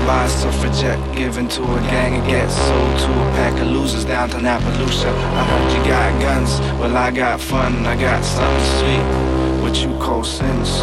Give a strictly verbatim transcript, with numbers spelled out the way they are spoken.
by a suffragette, given to a gang and get sold to a pack of losers down to Appaloosa. I heard you got guns, well I got fun, I got something sweet, what you call sins.